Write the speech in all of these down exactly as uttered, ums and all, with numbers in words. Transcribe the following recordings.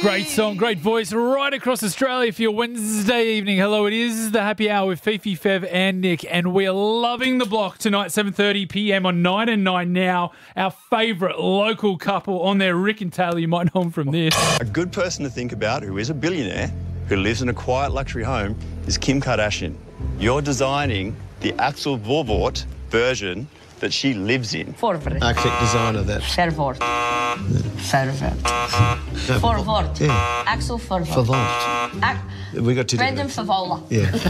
Great song, great voice, right across Australia for your Wednesday evening. Hello, it is the Happy Hour with Fifi, Fev and Nick, and we're loving the block tonight, seven thirty p m on nine and nine Now. Our favourite local couple on there, Rick and Taylor. You might know them from this. A good person to think about who is a billionaire, who lives in a quiet luxury home, is Kim Kardashian. You're designing the Axel Vorvort version that she lives in. Forvert. Architect designer that. Servort. Servert. Forvort. Yeah. Axel Forvort. Favant. Ac- We got two Brendan different. Favola.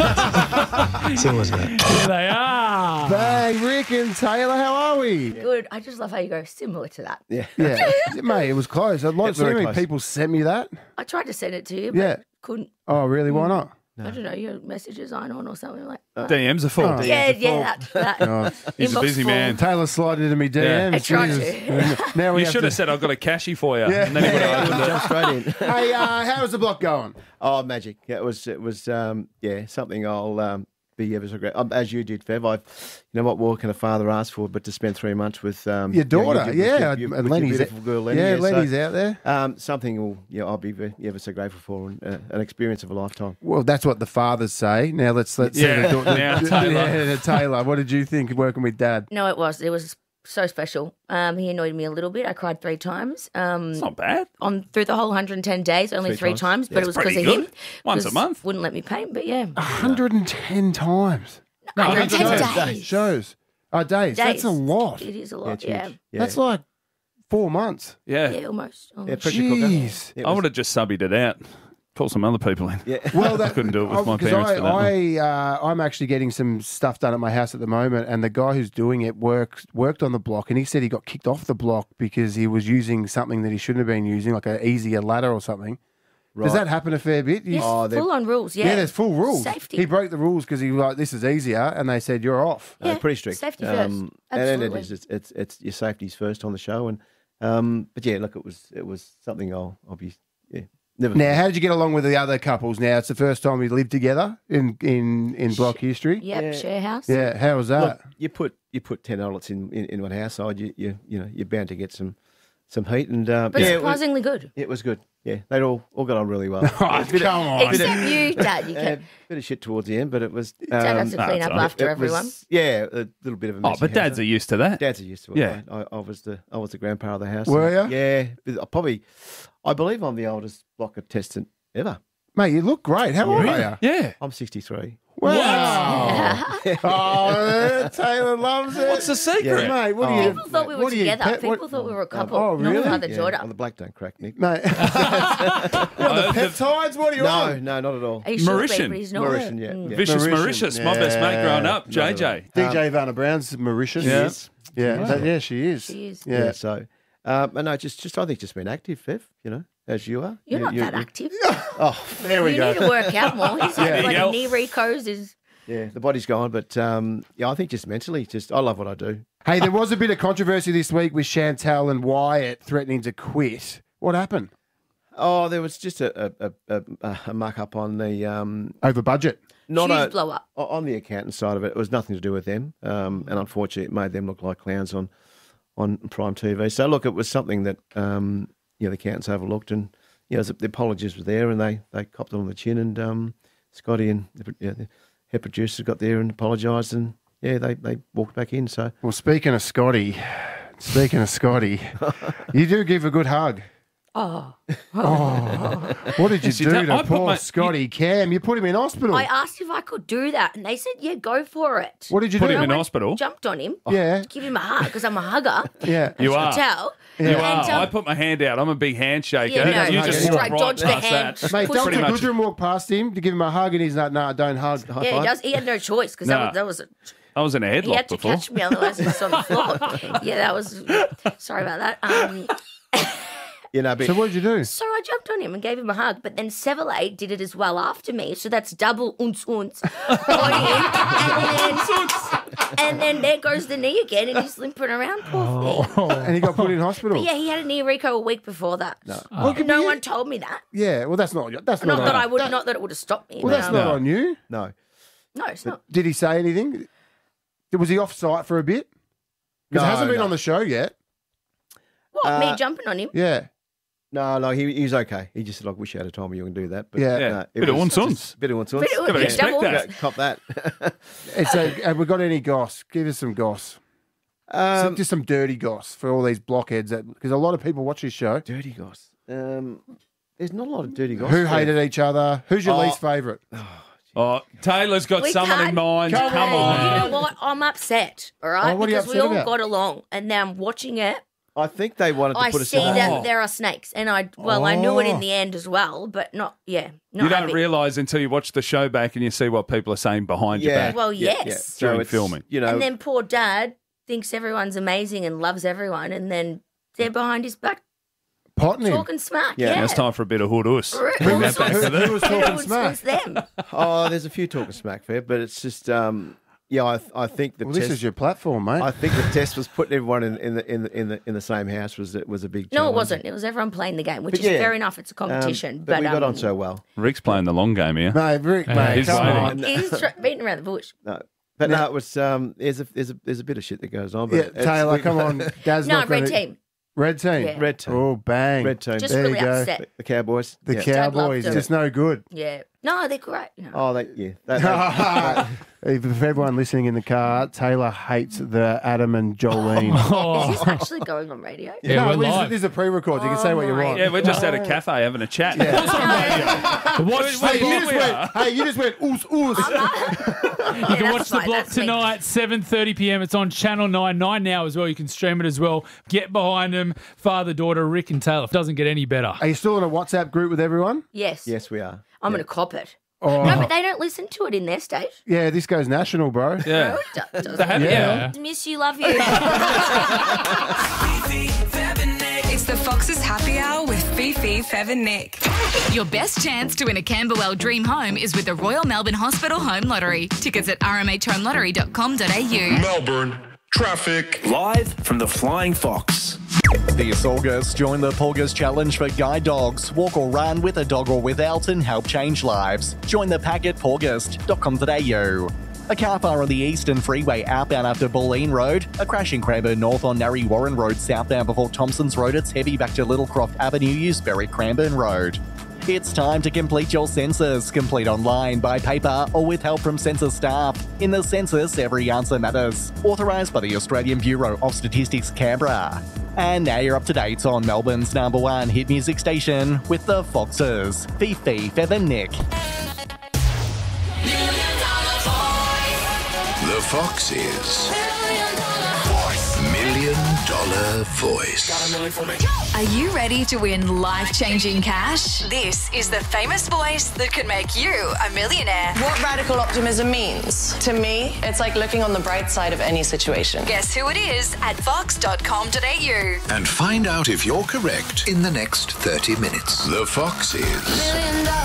Yeah. Similar to that. Here they are. Bang, Rick and Taylor, how are we? Good. I just love how you go similar to that. Yeah. Yeah, mate, it was close. A lot, Yeah, so very many close. people sent me that. I tried to send it to you, but Yeah. couldn't. Oh, really? Why not? I don't know, your messages aren't on or something like that. D Ms are full. Oh. Yeah, yeah, that. that. Oh, He's a Inbox busy full. man. Taylor slided into me D Ms. I tried Jesus. to. Now we You have should to... have said, I've got a cashy for you. Yeah. And then he would have opened it. Jump straight in. Hey, uh, how's the block going? Oh, magic. Yeah, it was, it was, um, yeah, something I'll um, be ever so great. Um, as you did, Fev, I've, you know what more can a father ask for but to spend three months with um, Your daughter, with yeah. with your, with and your Lenny's beautiful girl, Lenny. Yeah, so, Lenny's out there. Um, something will, yeah, I'll be very, ever so grateful for, and uh, an experience of a lifetime. Well, that's what the fathers say. Now let's let's Yeah, see the, the, now the- Taylor. yeah, Taylor. What did you think of working with Dad? No, it was. It was so special. Um, he annoyed me a little bit. I cried three times. Um, It's not bad. on through the whole one hundred ten days, only Three three, times. times, Yeah, but it it's was because pretty of good. him. Once a 'cause month. Wouldn't let me paint, but yeah. one hundred ten times. one hundred ten one hundred days. Shows. Oh, days. That's a Days. lot. It is a Yeah, lot, it's yeah. huge. Yeah. That's like four months. Yeah. Yeah, almost. Yeah, almost. pressure cooker. Jeez. It I was- would have just subbied it out. Pull some other people in. Yeah. Well, that, I couldn't do it with my because parents I, for that one. I, uh, I'm actually getting some stuff done at my house at the moment, and the guy who's doing it works worked on the block, and he said he got kicked off the block because he was using something that he shouldn't have been using, like an easier ladder or something. Right. Does that happen a fair bit? You- Yes, Oh, they're- full on rules, yeah. yeah, there's full rules. Safety. He broke the rules because he was like, "This is easier," and they said you're off. Uh, Yeah, pretty strict. safety first. Um, and then it Absolutely. is. It's, it's it's your safety's first on the show, and um, but yeah, look, it was it was something I'll I'll be yeah never. Now, how did you get along with the other couples? Now it's the first time we lived together in in in block history. Yep, Yeah. share house. Yeah, how was that? Look, you put you put ten adults in, in, in one household, you you you know you're bound to get some some heat, and uh, But yeah, it was, surprisingly good. it was good. Yeah, they all all got on really well. Oh, come on. Except you, Dad. You Uh, can bit of shit towards the end, but it was. Dad has Um, to clean that's up all right. after it everyone. was- yeah, a little bit of a. Oh, messy but dads house. are used to that. Dads are used to it. Yeah. I, I was the I was the grandpa of the house. Were and- ya? Yeah, but I probably. I believe I'm the oldest block contestant ever. Mate, you look great. How old are you? Yeah. I'm sixty-three. Wow. oh, Taylor loves it. What's the secret? Yeah. Mate, what do you... People thought we were what do you- together. pet- People what- thought we were a couple. oh, Not really? father Yeah, daughter. well, the black don't crack, Nick. Mate. What are the peptides? What are you No, on? no, not at all. Are you sure, Mauritian. babe, but he's not? Mauritian, yeah. Mm. yeah. Vicious Mauritian. Mauritius, my best mate growing up, Yeah. J J. D J Vanna Brown's Mauritius. Yeah. Yes. Yeah, that- yeah, she is. She is. Yeah. Yeah. So, um, and no, just just I think just been active, Fev. You know, as you are. You're You- not you- that you- active. Oh, There we You go. need to work out more. He's had Yeah, bloody yeah. knee recos. Is yeah. The body's gone, but um, yeah, I think just mentally, just I love what I do. Hey, there was a bit of controversy this week with Chantal and Wyatt threatening to quit. What happened? Oh, there was just a a, a, a, a muck up on the um, Over budget. not shoes a, blow up. o- on the accountant side of it. It was nothing to do with them, um, and unfortunately, it made them look like clowns on on Prime T V. So look, it was something that um, you know the accountants overlooked, and you know the apologies were there, and they they copped it on the chin, and um, Scotty and the, you know, the head producer got there and apologised, and yeah, they they walked back in. So Well, speaking of Scotty, speaking of Scotty, you do give a good hug. Oh. Oh, what did you Yes, you do did. to I put poor my- Scotty Cam? You put him in hospital. I asked if I could do that, and they said, "Yeah, go for it." What did you Put do? him in I hospital. Jumped on him. Yeah, Give him a hug because I'm a hugger. yeah. You You are. can tell. You And, are. um, I put my hand out. I'm a big handshaker. Yeah, no, you no, just yeah, walk I right dodged the past hand. that. Mate, Push Doctor Pretty much. Goodrum walked past him to give him a hug, and he's like, "No, don't hug." high Yeah, he five. does. He had no choice because Nah. that was, that was a, I was in a he headlock had to before. catch me, otherwise he was on the floor. Yeah, that was. Sorry about that. Um, you know, but So what did you do? so I jumped on him and gave him a hug, but then Severley did it as well after me, so that's double unz unz on him, and then, and then there goes the knee again, and he's limping around, poor thing. And he got put in hospital. But yeah, he had a knee reco a week before that. No, Well, could no be- one told me that. Yeah, well, that's not. That's not. Not on, that I would, not that it would have stopped me. Well, but, that's um, not on you. no. No, it's not. Did he say anything? Was he off site for a bit? Because No, it hasn't been no. on the show yet. What, me Uh, jumping on him? Yeah. No, no, he, he was okay. He just said, I wish you had a time where you can do that. But Yeah. Yeah. no, it Bit of was unsuns. just- Bit of unsuns. Bit of- Gotta yeah, expect double that. uns. Cop that. It's a, have we got any goss? Give us some goss. Some- um, just some dirty goss for all these blockheads. Because a lot of people watch this show. dirty goss. Um, there's not a lot of dirty goss. Who there. hated each other? Who's your Oh. least favourite? Oh, Taylor's got We someone in can't- mind. Come Come, on. on. You know what? I'm upset, all right? Oh, what are you because we upset all about? got along, and now I'm watching it. I think they wanted to I put us see in. that Oh. there are snakes, and I well, I knew it in Oh. the end as well, but not yeah. Not You don't having- realise until you watch the show back and you see what people are saying behind your Yeah. back. Well, Yeah, yes. yeah. So During it's, filming. You know, And then poor dad thinks everyone's amazing and loves everyone, and then they're behind his back Potting him. talking smack. Yeah. Yeah, Now it's time for a bit of hood us. Who Bring was- that back who- to the... who was Yeah, talking it was- smack? was them. oh, there's a few talking smack fair, but it's just, um, yeah, I, I think the Well, test. this is your platform, mate. I think the test was putting everyone in, in the in the in the in the same house was was a big. No, it challenge. wasn't. It was everyone playing the game, which But is yeah, fair enough. It's a Um, competition, but, but, we got um, on so well. Rick's playing the long game here. mate, Rick, Yeah, mate, he's come waiting. on. He's tr- beating around the bush. No, but no, it was. Um, there's a there's a there's a bit of shit that goes on. But Yeah, it's- Taylor, we- come on. Dad's No, not red gonna... team. Red team. Yeah. Red team. Oh, bang. Red team. Just There really you go. upset. The Cowboys. The yeah. Dad loved Cowboys, them. just no good. Yeah. No, they're great. You know. Oh, they, yeah. They, they, If if everyone listening in the car, Taylor hates the Adam and Jolene. Is this actually going on radio? Yeah, no, we're this, is, live. this is a pre-record. You can say what you Oh my want. Yeah, we're just at a cafe having a chat. Watch Hey, the you block. just went, hey, you just went, oos, oos. You can watch the block tonight, seven thirty p m. It's on Channel nine, nine now as well. You can stream it as well. Get behind them. Father, daughter, Rick and Taylor. Doesn't get any better. Are you still in a WhatsApp group with everyone? Yes. yes, we are. I'm going to cop it. Oh, No, but they don't listen to it in their state. yeah, this goes national, bro. Yeah. No, it do- doesn't. They have- Yeah. yeah. Miss you, love you. It's the Fox's Happy Hour with Fifi, Fev and Nick. Your best chance to win a Camberwell Dream Home is with the Royal Melbourne Hospital Home Lottery. Tickets at r m h home lottery dot com dot a u. Melbourne traffic. Live from the Flying Fox. This August, join the Porgers Challenge for guide dogs. Walk or run with a dog or without and help change lives. Join the pack at porgest dot com dot a u. A car fire on the Eastern Freeway outbound after Bulleen Road. A crash in Cranbourne North on Narry Warren Road southbound before Thompson's Road. It's heavy back to Littlecroft Avenue, Ewsbury, Cranbourne Road. It's time to complete your census. Complete online, by paper, or with help from census staff. In the census, every answer matters. Authorised by the Australian Bureau of Statistics, Canberra. And now you're up to date on Melbourne's number one hit music station with the Foxes. Fifi, Fev and Nick. The Foxes. Million Dollar Voice. Are you ready to win life-changing cash? This is the famous voice that could make you a millionaire. What radical optimism means, to me, it's like looking on the bright side of any situation. Guess who it is at fox dot com dot a u. And find out if you're correct in the next thirty minutes. The Foxes.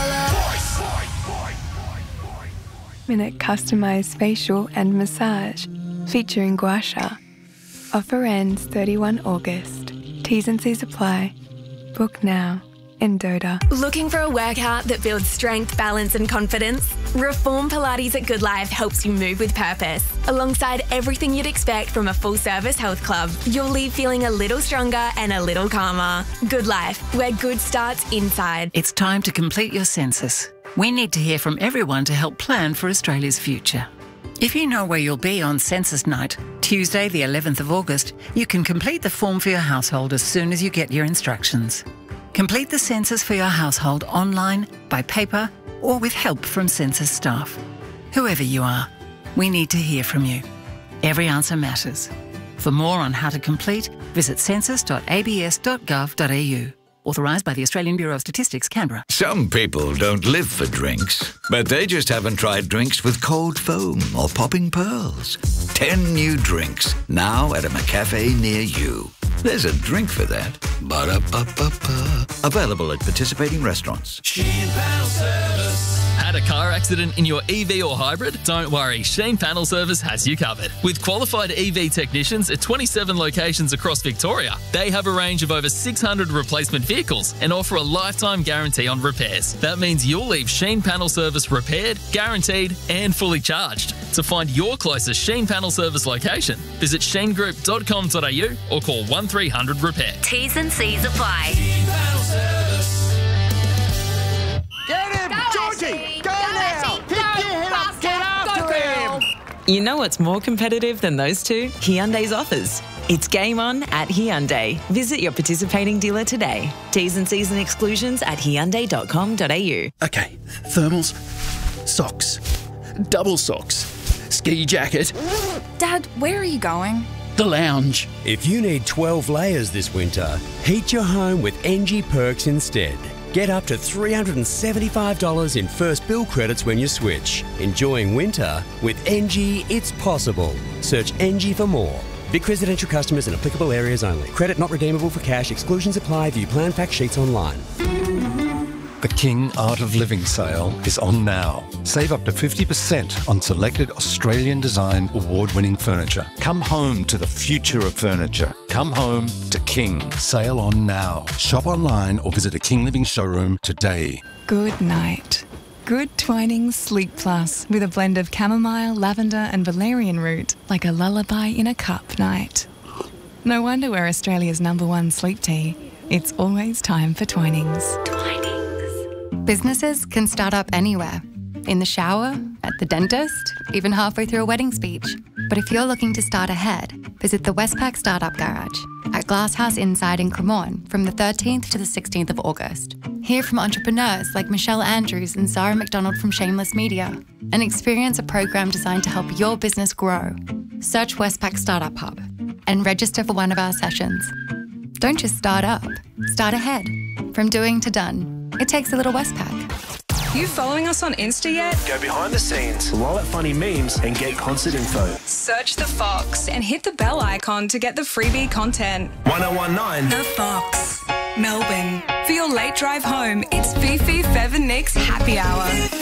Minute customized facial and massage featuring Gua Sha. Offer ends thirty-first of August. T's and C's apply. Book now in Doda. Looking for a workout that builds strength, balance and confidence? Reform Pilates at Good Life helps you move with purpose. Alongside everything you'd expect from a full-service health club, you'll leave feeling a little stronger and a little calmer. Good Life, where good starts inside. It's time to complete your census. We need to hear from everyone to help plan for Australia's future. If you know where you'll be on census night, Tuesday the eleventh of August, you can complete the form for your household as soon as you get your instructions. Complete the census for your household online, by paper, or with help from census staff. Whoever you are, we need to hear from you. Every answer matters. For more on how to complete, visit census dot a b s dot gov dot a u. Authorised by the Australian Bureau of Statistics, Canberra. Some people don't live for drinks, but they just haven't tried drinks with cold foam or popping pearls. Ten new drinks, now at a McCafe near you. There's a drink for that. Ba-da-ba-ba-ba. Available at participating restaurants. Sheen Panel Service. Had a car accident in your E V or hybrid? Don't worry, Sheen Panel Service has you covered. With qualified E V technicians at twenty-seven locations across Victoria, they have a range of over six hundred replacement vehicles and offer a lifetime guarantee on repairs. That means you'll leave Sheen Panel Service repaired, guaranteed and fully charged. To find your closest Sheen Panel Service location, visit sheen group dot com dot a u or call one three hundred repair. T's and C's apply. Sheen Panel Service. You know what's more competitive than those two? Hyundai's offers. It's game on at Hyundai. Visit your participating dealer today. T's and C's and exclusions at hyundai dot com dot a u. Okay, thermals, socks, double socks, ski jacket. Dad, where are you going? The lounge. If you need twelve layers this winter, heat your home with N G Perks instead. Get up to three hundred seventy-five dollars in first bill credits when you switch. Enjoying winter with N G, it's possible. Search N G for more. Vic residential customers in applicable areas only. Credit not redeemable for cash. Exclusions apply. View plan fact sheets online. The King Art of Living sale is on now. Save up to fifty percent on selected Australian design award-winning furniture. Come home to the future of furniture. Come home to King. Sale on now. Shop online or visit a King Living showroom today. Good night. Good Twinings Sleep Plus with a blend of chamomile, lavender and valerian root, like a lullaby in a cup night. No wonder we're Australia's number one sleep tea. It's always time for Twinings. Twinings. Businesses can start up anywhere. In the shower, at the dentist, even halfway through a wedding speech. But if you're looking to start ahead, visit the Westpac Startup Garage at Glasshouse Inside in Cremorne from the thirteenth to the sixteenth of August. Hear from entrepreneurs like Michelle Andrews and Sarah McDonald from Shameless Media and experience a program designed to help your business grow. Search Westpac Startup Hub and register for one of our sessions. Don't just start up, start ahead. From doing to done, it takes a little Westpac. You following us on Insta yet? Go behind the scenes, roll out funny memes, and get concert info. Search The Fox and hit the bell icon to get the freebie content. one oh one nine The Fox, Melbourne. For your late drive home, it's Fifi, Fev and Nick's Happy Hour.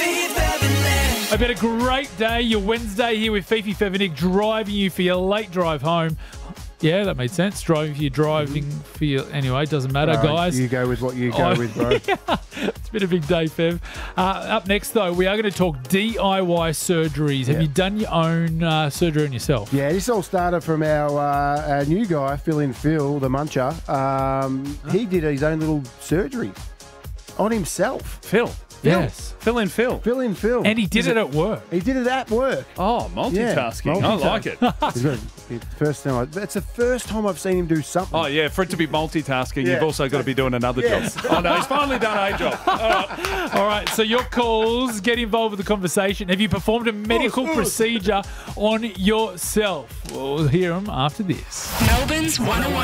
I've had a great day. Your Wednesday here with Fifi, Fev and Nick, driving you for your late drive home. Yeah, that made sense. Driving for your driving for your... Anyway, it doesn't matter, No, guys. You go with what you go Oh, with, bro. yeah. It's been a big day, Fev. Uh, up next, though, we are going to talk D I Y surgeries. Have Yeah. you done your own uh, surgery on yourself? Yeah, this all started from our, uh, our new guy, Phil in Phil, the muncher. Um, he did his own little surgery on himself. Phil. Phil. Yes. Phil in Phil. Phil in Phil. And he did Is it at work. He did it at work. Oh, multitasking. Yeah, I like it. He's got- it's the first time I, that's the first time I've seen him do something. Oh, yeah. For it to be multitasking, Yeah. you've also got to be doing another Yeah. job. Oh, no. He's finally done a job. All right. All right, so your calls, get involved with the conversation. Have you performed a medical procedure on yourself? We'll hear them after this. Melbourne's one oh one